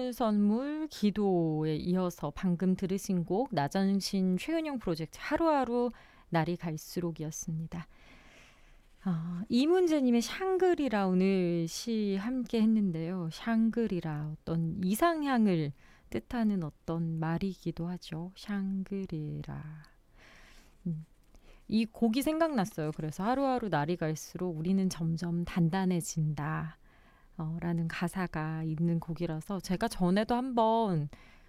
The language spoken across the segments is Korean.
선물 선물 기도에 이어서 방금 들으신 곡 나전신 최은영 프로젝트 하루하루 날이 갈수록이었습니다. 이문재님의 샹그리라 오늘 시 함께 했는데요. 샹그리라 어떤 이상향을 뜻하는 어떤 말이기도 하죠. 샹그리라. 이 곡이 생각났어요. 그래서 하루하루 날이 갈수록 우리는 점점 단단해진다. 라는 가사가 있는 곡이라서 제가 전에도 한번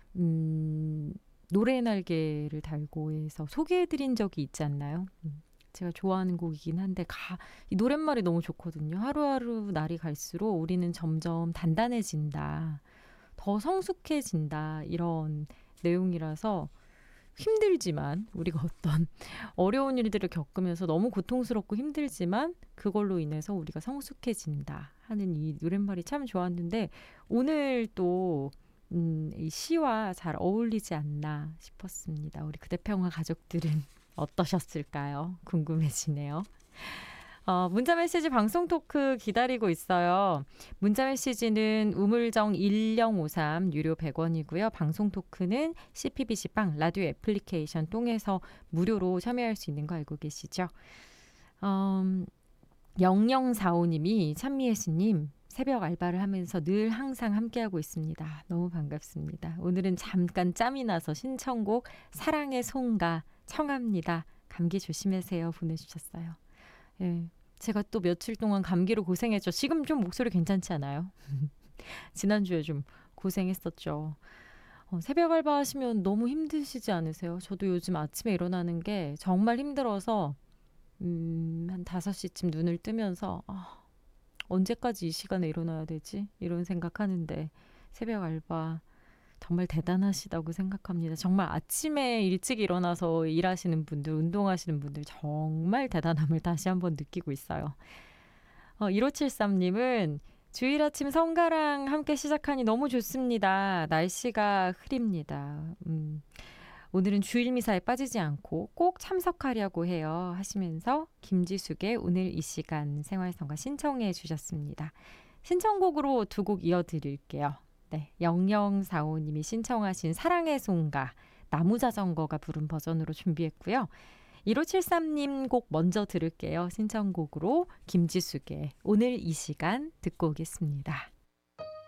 노래의 날개를 달고 해서 소개해드린 적이 있지 않나요? 제가 좋아하는 곡이긴 한데 이 노랫말이 너무 좋거든요. 하루하루 날이 갈수록 우리는 점점 단단해진다. 더 성숙해진다. 이런 내용이라서 힘들지만 우리가 어떤 어려운 일들을 겪으면서 너무 고통스럽고 힘들지만 그걸로 인해서 우리가 성숙해진다 하는 이 노랫말이 참 좋았는데 오늘 또 이 시와 잘 어울리지 않나 싶었습니다. 우리 그대평화 가족들은 어떠셨을까요? 궁금해지네요. 문자 메시지 방송 토크 기다리고 있어요. 문자 메시지는 우물정 1053 유료 100원이고요. 방송 토크는 CPBC빵 라디오 애플리케이션 통해서 무료로 참여할 수 있는 거 알고 계시죠? 0045님이 찬미애씨님 새벽 알바를 하면서 늘 항상 함께하고 있습니다. 너무 반갑습니다. 오늘은 잠깐 짬이 나서 신청곡 사랑의 송가 청합니다. 감기 조심하세요 보내주셨어요. 예, 제가 또 며칠 동안 감기로 고생했죠. 지금 좀 목소리 괜찮지 않아요? 지난주에 좀 고생했었죠. 새벽 알바 하시면 너무 힘드시지 않으세요? 저도 요즘 아침에 일어나는 게 정말 힘들어서 한 5시쯤 눈을 뜨면서 언제까지 이 시간에 일어나야 되지? 이런 생각하는데 새벽 알바 정말 대단하시다고 생각합니다. 정말 아침에 일찍 일어나서 일하시는 분들, 운동하시는 분들 정말 대단함을 다시 한번 느끼고 있어요. 1573님은 주일 아침 성가랑 함께 시작하니 너무 좋습니다. 날씨가 흐립니다. 오늘은 주일 미사에 빠지지 않고 꼭 참석하려고 해요 하시면서 김지숙의 오늘 이 시간 생활성가 신청해 주셨습니다. 신청곡으로 2곡 이어드릴게요. 네, 0045님이 신청하신 사랑의 송가 나무자전거가 부른 버전으로 준비했고요. 1573님 곡 먼저 들을게요. 신청곡으로 김지숙의 오늘 이 시간 듣고 오겠습니다.